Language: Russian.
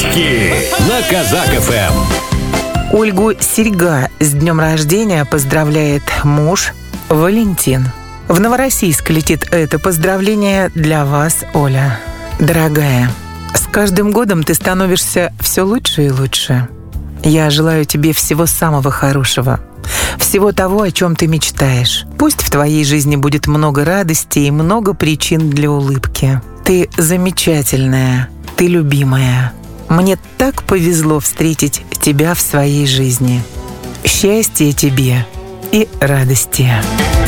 Подарки на Казак ФМ. Ольгу Серьга с днем рождения поздравляет муж Валентин. В Новороссийск летит это поздравление для вас, Оля. Дорогая, с каждым годом ты становишься все лучше и лучше. Я желаю тебе всего самого хорошего, всего того, о чем ты мечтаешь. Пусть в твоей жизни будет много радости и много причин для улыбки. Ты замечательная, ты любимая. Мне так повезло встретить тебя в своей жизни. Счастья тебе и радости.